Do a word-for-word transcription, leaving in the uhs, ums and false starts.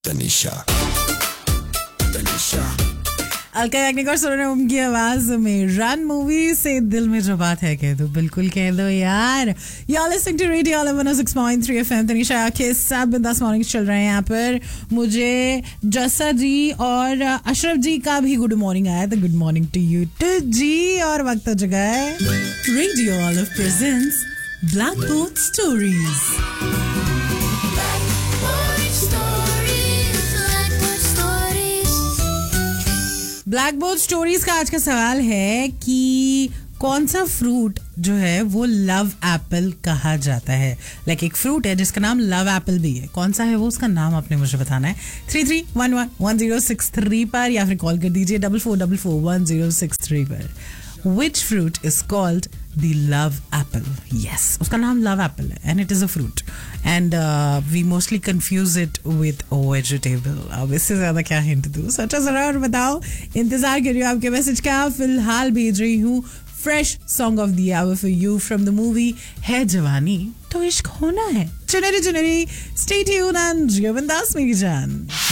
तनिषा तनिषा अलका याग्निक और सोनम निगम की आवाज में रन मूवी से दिल में जो बात है कह दो, बिल्कुल कह दो यार। You're listening to Radio one oh six point three F M। Tanisha के साथ बिंदास मॉर्निंग चल रहे हैं यहाँ पर। मुझे जस्सा जी और अशरफ जी का भी गुड मॉर्निंग आया, तो good morning to you to जी। और वक्त हो चुका है radio olive presents black board stories. Black board stories का आज का सवाल है कि कौन सा फ्रूट जो है वो लव एप्पल कहा जाता है। लाइक एक फ्रूट है जिसका नाम लव एप्पल भी है, कौन सा है वो, उसका नाम आपने मुझे बताना है three three one one one zero six three पर, या फिर कॉल कर दीजिए double four double four one zero six three पर। Which fruit is called the love apple? Yes, उसका नाम love apple है and it is a fruit and uh, we mostly confuse it with a vegetable. अब इससे ज़्यादा क्या hint दूँ, सोचो ज़रा और बताओ। इंतज़ार कर रही हूँ आपके मैसेज का। फिलहाल भेज रही हूँ fresh song of the hour for you from the movie है जवानी तो इश्क होना है। चुनरी चुनरी, स्टे ट्यून्ड एंड जियो बिंदास मेरी जान।